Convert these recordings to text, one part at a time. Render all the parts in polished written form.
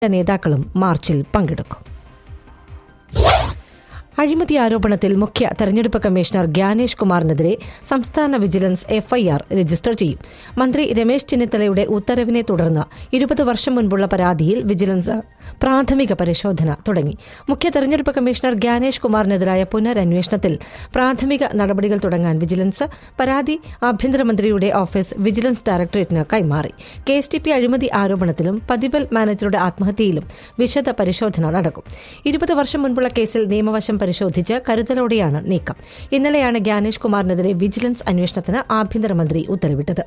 നേതാക്കളും മാർച്ചിൽ പങ്കെടുക്കും. അഴിമതി ആരോപണത്തിൽ മുഖ്യ തെരഞ്ഞെടുപ്പ് കമ്മീഷണർ ഗ്യാനേഷ് കുമാറിനെതിരെ സംസ്ഥാന വിജിലൻസ് എഫ്ഐആർ രജിസ്റ്റർ ചെയ്യും. മന്ത്രി രമേശ് ചെന്നിത്തലയുടെ ഉത്തരവിനെ തുടർന്ന് 20 വർഷം മുൻപുള്ള പരാതിയിൽ വിജിലൻസ് പ്രാഥമിക പരിശോധന തുടങ്ങി. മുഖ്യ തെരഞ്ഞെടുപ്പ് കമ്മീഷണർ ഗ്യാനേഷ് കുമാറിനെതിരായ പുനരന്വേഷണത്തിൽ പ്രാഥമിക നടപടികൾ തുടങ്ങാൻ വിജിലൻസ് പരാതി ആഭ്യന്തരമന്ത്രിയുടെ ഓഫീസ് വിജിലൻസ് ഡയറക്ടറേറ്റിന് കൈമാറി. KSTP അഴിമതി ആരോപണത്തിലും പതിവൽ മാനേജറുടെ ആത്മഹത്യയിലും വിശദ പരിശോധന നടക്കും. 20 വർഷം മുൻപുള്ള കേസിൽ നിയമവശം പരിശോധിച്ച് കരുതലോടെയാണ് നീക്കം. ഇന്നലെയാണ് ഗ്യാനേഷ് കുമാറിനെതിരെ വിജിലൻസ് അന്വേഷണത്തിന് ആഭ്യന്തരമന്ത്രി ഉത്തരവിട്ടത്.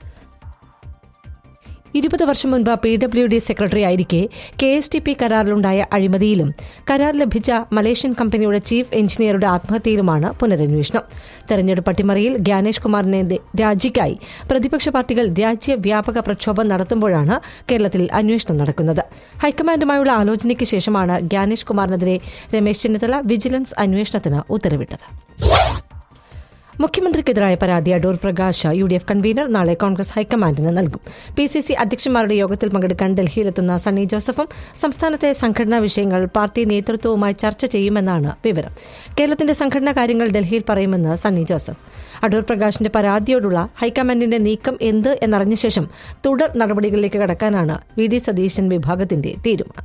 20 വർഷം മുൻപ് PWD സെക്രട്ടറി ആയിരിക്കെ KSTP കരാറിലുണ്ടായ അഴിമതിയിലും കരാർ ലഭിച്ച മലേഷ്യൻ കമ്പനിയുടെ ചീഫ് എഞ്ചിനീയറുടെ ആത്മഹത്യയിലുമാണ് പുനരന്വേഷണം. തെരഞ്ഞെടുപ്പ് അട്ടിമറിയിൽ ഗ്യാനേഷ് കുമാറിന്റെ രാജിക്കായി പ്രതിപക്ഷ പാർട്ടികൾ രാജ്യവ്യാപക പ്രക്ഷോഭം നടത്തുമ്പോഴാണ് കേരളത്തിൽ അന്വേഷണം നടക്കുന്നത്. ഹൈക്കമാൻഡുമായുള്ള ആലോചനയ്ക്ക് ശേഷമാണ് ഗ്യാനേഷ് കുമാറിനെതിരെ രമേശ് ചെന്നിത്തല വിജിലൻസ് അന്വേഷണത്തിന് ഉത്തരവിട്ടത്. മുഖ്യമന്ത്രിക്കെതിരായ പരാതി അടൂർ പ്രകാശ് UDF കൺവീനർ നാളെ കോൺഗ്രസ് ഹൈക്കമാൻഡിന് നൽകും. PCC അധ്യക്ഷന്മാരുടെ യോഗത്തിൽ പങ്കെടുക്കാൻ ഡൽഹിയിലെത്തുന്ന സണ്ണി ജോസഫും സംസ്ഥാനത്തെ സംഘടനാ വിഷയങ്ങൾ പാർട്ടി നേതൃത്വവുമായി ചർച്ച ചെയ്യുമെന്നാണ് വിവരം. കേരളത്തിന്റെ സംഘടനാ കാര്യങ്ങൾ ഡൽഹിയിൽ പറയുമെന്ന് സണ്ണി ജോസഫ്. അടൂർ പ്രകാശിന്റെ പരാതിയോടുള്ള ഹൈക്കമാൻഡിന്റെ നീക്കം എന്ത് എന്നറിഞ്ഞ ശേഷം തുടർ നടപടികളിലേക്ക് കടക്കാനാണ് VD സതീശൻ വിഭാഗത്തിന്റെ തീരുമാനം.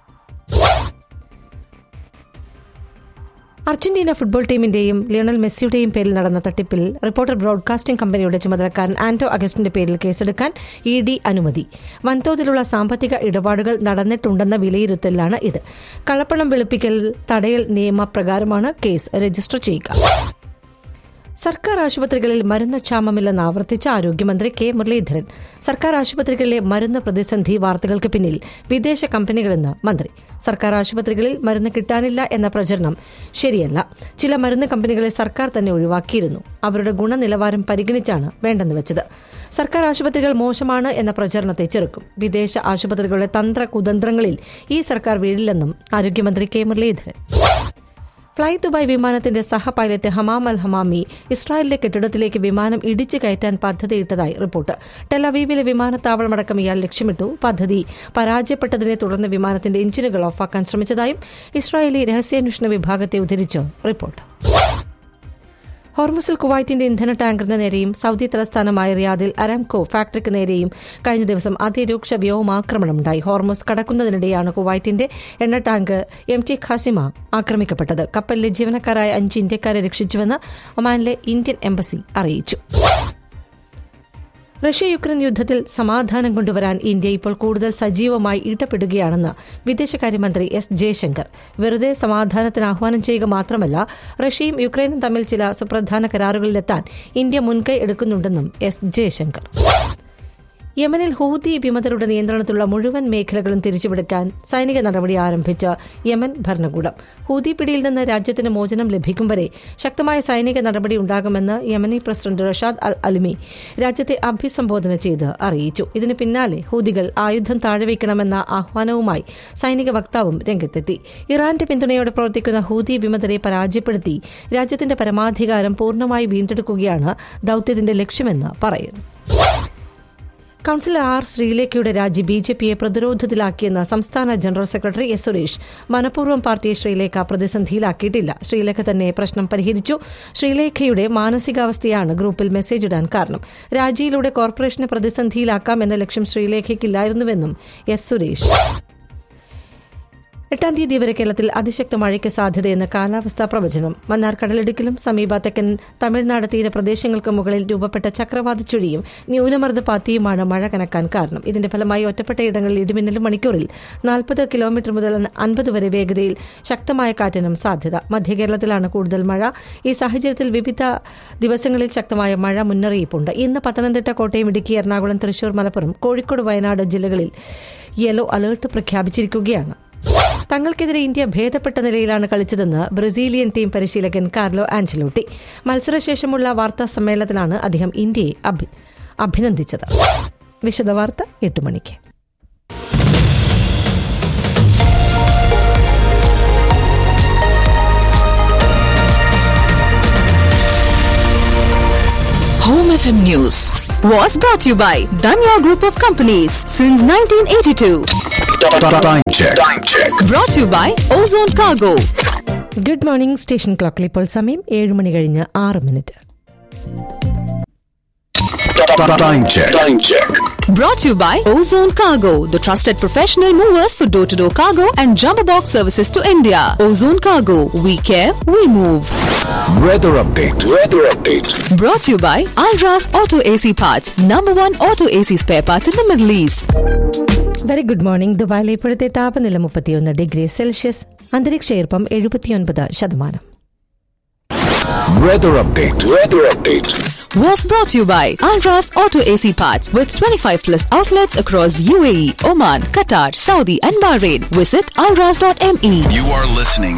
അർജന്റീന ഫുട്ബോൾ ടീമിന്റെയും ലിയണൽ മെസ്സിയുടെയും പേരിൽ നടന്ന തട്ടിപ്പിൽ റിപ്പോർട്ടർ ബ്രോഡ്കാസ്റ്റിംഗ് കമ്പനിയുടെ ചുമതലക്കാരൻ ആന്റോ അഗസ്റ്റിന്റെ പേരിൽ കേസെടുക്കാൻ ED അനുമതി. വൻതോതിലുള്ള സാമ്പത്തിക ഇടപാടുകൾ നടന്നിട്ടുണ്ടെന്ന വിലയിരുത്തലിലാണ് ഇത്. കള്ളപ്പണം വെളുപ്പിക്കൽ തടയൽ നിയമപ്രകാരമാണ് കേസ് രജിസ്റ്റർ ചെയ്യുക. സർക്കാർ ആശുപത്രികളിൽ മരുന്ന് ക്ഷാമമില്ലെന്ന് ആവർത്തിച്ച ആരോഗ്യമന്ത്രി K. മുരളീധരൻ. സർക്കാർ ആശുപത്രികളിലെ മരുന്ന് പ്രതിസന്ധി വാർത്തകൾക്ക് പിന്നിൽ വിദേശ കമ്പനികളെന്ന് മന്ത്രി. സർക്കാർ ആശുപത്രികളിൽ മരുന്ന് കിട്ടാനില്ല എന്ന പ്രചരണം ശരിയല്ല. ചില മരുന്ന് കമ്പനികളെ സർക്കാർ തന്നെ ഒഴിവാക്കിയിരുന്നു. അവരുടെ ഗുണനിലവാരം പരിഗണിച്ചാണ് വേണ്ടെന്ന് വെച്ചത്. സർക്കാർ ആശുപത്രികൾ മോശമാണ് എന്ന പ്രചരണത്തെ ചെറുക്കും. വിദേശ ആശുപത്രികളുടെ തന്ത്രകുതന്ത്രങ്ങളിൽ ഈ സർക്കാർ വീഴില്ലെന്നും ആരോഗ്യമന്ത്രി K. മുരളീധരൻ. ഫ്ളൈ ദുബായ് വിമാനത്തിന്റെ സഹ പൈലറ്റ് ഹമാം അൽ ഹമാമി ഇസ്രായേലിലെ കെട്ടിടത്തിലേക്ക് വിമാനം ഇടിച്ചു കയറ്റാൻ പദ്ധതിയിട്ടതായി റിപ്പോർട്ട്. ടെലവീവിലെ വിമാനത്താവളമടക്കം ഇയാൾ ലക്ഷ്യമിട്ടു. പദ്ധതി പരാജയപ്പെട്ടതിനെ തുടർന്ന് വിമാനത്തിന്റെ എഞ്ചിനുകൾ ഓഫാക്കാൻ ശ്രമിച്ചതായും ഇസ്രായേലി രഹസ്യാന്വേഷണ വിഭാഗത്തെ ഉദ്ധരിച്ചു റിപ്പോർട്ട്. ഹോർമുസിൽ കുവൈറ്റിന്റെ ഇന്ധന ടാങ്കറിന് നേരെയും സൌദി തലസ്ഥാനമായ റിയാദിൽ അരാംകോ ഫാക്ടറിക്ക് നേരെയും കഴിഞ്ഞ ദിവസം അതിരൂക്ഷ വ്യോമാക്രമണമുണ്ടായി. ഹോർമുസ് കടക്കുന്നതിനിടെയാണ് കുവൈറ്റിന്റെ എണ്ണ ടാങ്കർ MT ഖാസിമ ആക്രമിക്കപ്പെട്ടത്. കപ്പലിലെ ജീവനക്കാരായ 5 ഇന്ത്യക്കാരെ രക്ഷിച്ചുവെന്ന് ഒമാനിലെ ഇന്ത്യൻ എംബസി അറിയിച്ചു. റഷ്യ യുക്രൈൻ യുദ്ധത്തിൽ സമാധാനം കൊണ്ടുവരാൻ ഇന്ത്യ ഇപ്പോൾ കൂടുതൽ സജീവമായി ഇടപെടുകയാണെന്ന് വിദേശകാര്യമന്ത്രി S. ജയശങ്കർ. വെറുതെ സമാധാനത്തിന് ആഹ്വാനം ചെയ്യുക മാത്രമല്ല, റഷ്യയും യുക്രൈനും തമ്മിൽ ചില സുപ്രധാന കരാറുകളിലെത്താൻ ഇന്ത്യ മുൻകൈ എടുക്കുന്നുണ്ടെന്നും S. ജയശങ്കർ. യമനിൽ ഹൂതി വിമതരുടെ നിയന്ത്രണത്തിലുള്ള മുഴുവൻ മേഖലകളും തിരിച്ചുപിടിക്കാൻ സൈനിക നടപടി ആരംഭിച്ച യമൻ ഭരണകൂടം. ഹൂതി പിടിയിൽ നിന്ന് രാജ്യത്തിന് മോചനം ലഭിക്കും വരെ ശക്തമായ സൈനിക നടപടി ഉണ്ടാകുമെന്ന് യമനി പ്രസിഡന്റ് റഷാദ് അൽ അൽമി രാജ്യത്തെ അഭിസംബോധന ചെയ്ത് അറിയിച്ചു. ഇതിന് പിന്നാലെ ഹൂതികൾ ആയുധം താഴെവയ്ക്കണമെന്ന ആഹ്വാനവുമായി സൈനിക വക്താവും രംഗത്തെത്തി. ഇറാന്റെ പിന്തുണയോടെ പ്രവർത്തിക്കുന്ന ഹൂതി വിമതരെ പരാജയപ്പെടുത്തി രാജ്യത്തിന്റെ പരമാധികാരം പൂർണ്ണമായി വീണ്ടെടുക്കുകയാണ് ദൌത്യത്തിന്റെ ലക്ഷ്യമെന്ന് പറയുന്നു. Councillor R. ശ്രീലേഖയുടെ രാജി BJPയെ പ്രതിരോധത്തിലാക്കിയെന്ന് സംസ്ഥാന ജനറൽ സെക്രട്ടറി S. സുരേഷ്. മനഃപൂർവ്വം പാർട്ടിയെ ശ്രീലേഖ പ്രതിസന്ധിയിലാക്കിയിട്ടില്ല. ശ്രീലേഖ തന്നെ പ്രശ്നം പരിഹരിച്ചു. ശ്രീലേഖയുടെ മാനസികാവസ്ഥയാണ് ഗ്രൂപ്പിൽ മെസ്സേജ് ഇടാൻ കാരണം. രാജിയിലൂടെ കോർപ്പറേഷനെ പ്രതിസന്ധിയിലാക്കാം എന്ന ലക്ഷ്യം ശ്രീലേഖയ്ക്കില്ലായിരുന്നുവെന്നും S. സുരേഷ്. 8-ാം തീയതി വരെ കേരളത്തിൽ അതിശക്ത മഴയ്ക്ക് സാധ്യതയെന്ന് കാലാവസ്ഥാ പ്രവചനം. മന്നാർ കടലിടുക്കിലും സമീപ തെക്കൻ തമിഴ്നാട് തീരപ്രദേശങ്ങൾക്ക് മുകളിൽ രൂപപ്പെട്ട ചക്രവാത ചുഴിയും ന്യൂനമർദ്ദപാത്തിയുമാണ് മഴ കനക്കാൻ കാരണം. ഇതിന്റെ ഫലമായി ഒറ്റപ്പെട്ട ഇടങ്ങളിൽ ഇടിമിന്നലും മണിക്കൂറിൽ 40 കിലോമീറ്റർ മുതൽ 50 വരെ വേഗതയിൽ ശക്തമായ കാറ്റിനും സാധ്യത. മധ്യകേരളത്തിലാണ് കൂടുതൽ മഴ. ഈ സാഹചര്യത്തിൽ വിവിധ ദിവസങ്ങളിൽ ശക്തമായ മഴ മുന്നറിയിപ്പുണ്ട്. ഇന്ന് പത്തനംതിട്ട, കോട്ടയം, ഇടുക്കി, എറണാകുളം, തൃശൂർ, മലപ്പുറം, കോഴിക്കോട്, വയനാട് ജില്ലകളിൽ യെല്ലോ അലർട്ട് പ്രഖ്യാപിച്ചിരിക്കുകയാണ്. തങ്ങൾക്കെതിരെ ഇന്ത്യ ഭേദപ്പെട്ട നിലയിലാണ് കളിച്ചതെന്ന് ബ്രസീലിയൻ ടീം പരിശീലകൻ കാർലോ ആഞ്ചലോട്ടി. മത്സരശേഷമുള്ള വാർത്താ സമ്മേളനത്തിലാണ് അദ്ദേഹം ഇന്ത്യയെ അഭിനന്ദിച്ചത്. വിശദവാർത്ത 8 മണിക്ക്. Home FM News was brought to you by Danya Group of Companies since 1982. Time check. Brought to you by Ozone Cargo. Good morning. Station ക്ലോക്കിൽ ഇപ്പോൾ സമയം 7 മണി കഴിഞ്ഞ് 6 minute. Time check. Brought to you by Ozone Cargo, the trusted professional movers for door-to-door cargo and jumbo box services to India. Ozone Cargo, we care, we move. Weather update. Brought to you by Alras Auto AC Parts, #1 auto AC spare parts in the Middle East. Very good morning. ദുബായിലെ ഇപ്പോഴത്തെ താപനില 31 degree Celsius. അന്തരീക്ഷ ഈർപ്പം 79%. Weather update. Was brought to you by Alras Auto AC Parts with 25+ outlets across UAE, Oman, Qatar, Saudi and Bahrain. Visit alras.me. You are listening